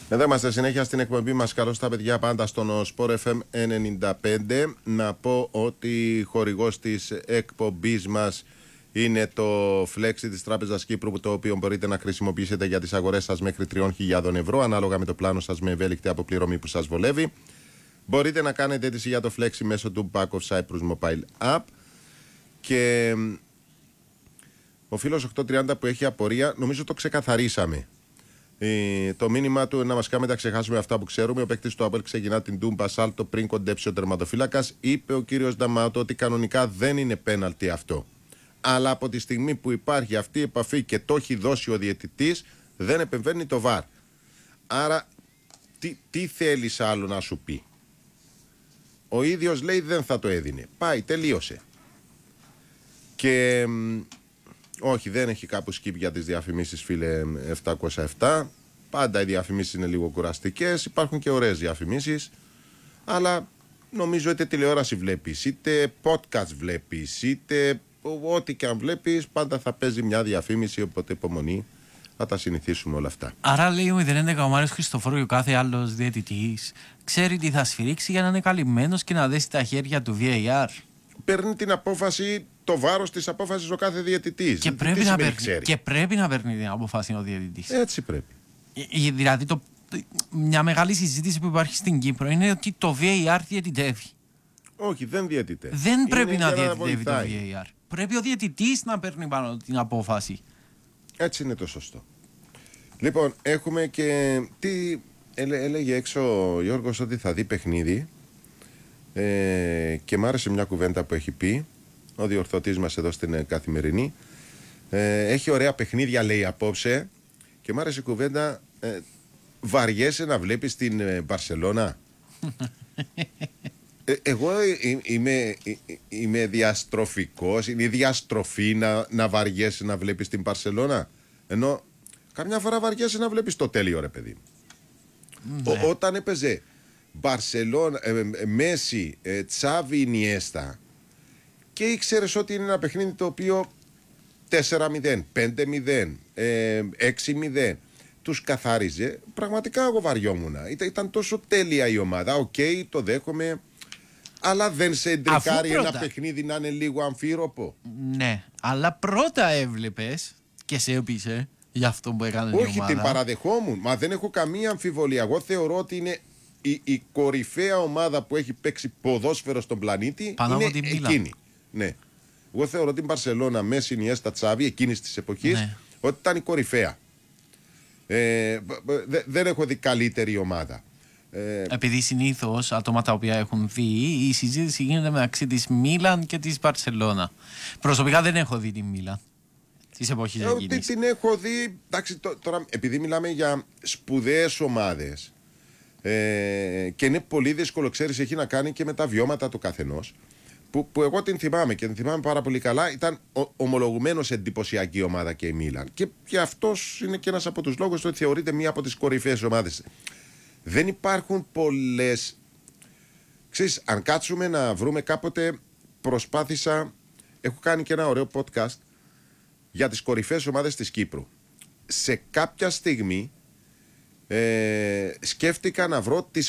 Εδώ είμαστε συνέχεια στην εκπομπή μας. Καλώς τα παιδιά πάντα στον Sport FM 95. Να πω ότι χορηγός της εκπομπής μας είναι το Flexi της Τράπεζας Κύπρου, το οποίο μπορείτε να χρησιμοποιήσετε για τις αγορές σας μέχρι 3.000 ευρώ, ανάλογα με το πλάνο σας, με ευέλικτη αποπληρωμή που σας βολεύει. Μπορείτε να κάνετε αίτηση για το Flexi μέσω του Bank of Cyprus Mobile App. Και ο φίλος 830 που έχει απορία, νομίζω το ξεκαθαρίσαμε. Το μήνυμα του να μας κάνει να ξεχάσουμε αυτά που ξέρουμε. Ο παίκτης του Απέλ ξεκινά την Ντούμπα Σάλτο πριν κοντέψει ο τερματοφύλακας. Είπε ο κύριος Νταμάτο ότι κανονικά δεν είναι πέναλτι αυτό. Αλλά από τη στιγμή που υπάρχει αυτή η επαφή και το έχει δώσει ο διαιτητής, δεν επεμβαίνει το VAR. Άρα, τι θέλεις άλλο να σου πει? Ο ίδιος λέει δεν θα το έδινε. Πάει, τελείωσε. Και όχι, δεν έχει κάπου skip για τις διαφημίσεις, φίλε 707. Πάντα οι διαφημίσεις είναι λίγο κουραστικές. Υπάρχουν και ωραίες διαφημίσεις. Αλλά νομίζω είτε τηλεόραση βλέπεις, είτε podcast βλέπεις, είτε ό,τι και αν βλέπεις, πάντα θα παίζει μια διαφήμιση. Οπότε υπομονή, θα τα συνηθίσουμε όλα αυτά. Άρα λέει ο 011 ο Μάριος Χριστοφόρου και ο κάθε άλλος διαιτητής ξέρει τι θα σφυρίξει για να είναι καλυμμένος και να δέσει τα χέρια του VAR. Παίρνει την απόφαση, το βάρος της απόφασης ο κάθε διαιτητής. Και πρέπει να παίρνει την απόφαση ο διαιτητής. Έτσι πρέπει. Δηλαδή μια μεγάλη συζήτηση που υπάρχει στην Κύπρο είναι ότι το VAR διαιτητεύει. Όχι, δεν διαιτητεύει. Δεν πρέπει να διαιτητεύει το VAR. Πρέπει ο διαιτητής να παίρνει πάνω την απόφαση. Έτσι είναι το σωστό. Λοιπόν, έχουμε και τι έλεγε έξω ο Γιώργος, ότι θα δει παιχνίδι. Και μ' άρεσε μια κουβέντα που έχει πει ο διορθωτής μας εδώ στην Καθημερινή. Έχει ωραία παιχνίδια, λέει, απόψε. Και μ' άρεσε η κουβέντα. Βαριέσαι να βλέπεις την Μπαρσελόνα? Εγώ είμαι διαστροφικός. Είναι η διαστροφή να βαριέσαι να βλέπεις την Μπαρσελόνα? Ενώ καμιά φορά βαριέσαι να βλέπεις το τέλειο, ρε παιδί. Όταν έπαιζε Μπαρσελόνα, Μέση, Τσάβι, Ινιέστα, και ήξερες ότι είναι ένα παιχνίδι το οποίο 4-0, 5-0, 6-0 τους καθάριζε, πραγματικά εγώ βαριόμουν. Ήταν τόσο τέλεια η ομάδα. Οκ, το δέχομαι, αλλά δεν σε εντρικάρει ένα παιχνίδι να είναι λίγο αμφίροπο? Ναι, αλλά πρώτα έβλεπες και σε έπεισε για αυτό που έκανε η ομάδα. Όχι, την παραδεχόμουν, μα δεν έχω καμία αμφιβολία. Εγώ θεωρώ ότι είναι η κορυφαία ομάδα που έχει παίξει ποδόσφαιρο στον πλανήτη. Πάνω είναι από την εκείνη. Ναι. Εγώ θεωρώ την Μπαρσελόνα, Μέση, Ινιέστα, Τσάβι, εκείνης της εποχής, ναι, ότι ήταν η κορυφαία. Δεν έχω δει καλύτερη ομάδα. Επειδή συνήθως άτομα τα οποία έχουν δει, η συζήτηση γίνεται μεταξύ της Μίλαν και της Μπαρσελόνα. Προσωπικά δεν έχω δει τη Μίλαν της εποχής εκείνης. Την έχω δει. Εντάξει, τώρα επειδή μιλάμε για σπουδαίες ομάδες, και είναι πολύ δύσκολο, ξέρεις, έχει να κάνει και με τα βιώματα του καθενός, που εγώ την θυμάμαι και την θυμάμαι πάρα πολύ καλά. Ήταν ομολογουμένως εντυπωσιακή ομάδα και η Μίλαν, και αυτός είναι και ένας από τους λόγους ότι θεωρείται μία από τις κορυφαίες ομάδες. Δεν υπάρχουν πολλές. Ξέρεις, αν κάτσουμε να βρούμε, κάποτε προσπάθησα, έχω κάνει και ένα ωραίο podcast για τις κορυφαίες ομάδες της Κύπρου. Σε κάποια στιγμή σκέφτηκα να βρω τις